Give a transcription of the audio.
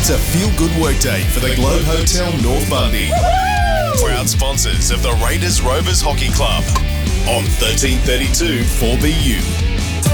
It's a feel-good workday for the Globe Hotel North Bundy. Proud sponsors of the Raiders Rovers Hockey Club on 1332 4BU.